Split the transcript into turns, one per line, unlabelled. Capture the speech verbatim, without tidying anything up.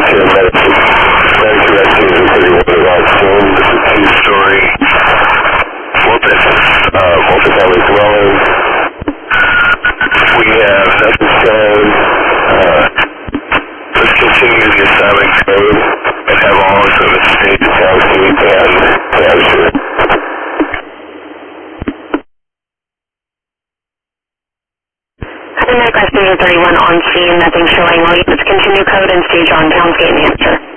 Medicare, Medicare, Medicare vaccines are pretty well developed soon. This is a two-story, multi, uh, multi-family dwelling. We have nothing shown. Uh, let's continue the assignment code and have all of the state, county, and township.
America Passenger thirty-one on scene, nothing showing. Williams, continue code and stage on Townsgate, New Hampshire.